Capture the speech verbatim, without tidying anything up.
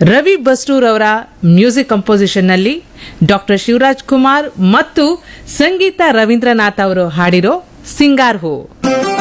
ರವಿ ಬಸ್ರೂರ್ ಅವರ music composition ನಲ್ಲಿ doctor Shivraj Kumar ಮತ್ತು ಸಂಗೀತ ರವೀಂದ್ರನಾಥ್ ಅವರು ಹಾಡಿರೋ ಸಿಂಗಾರ್ ಹೂ.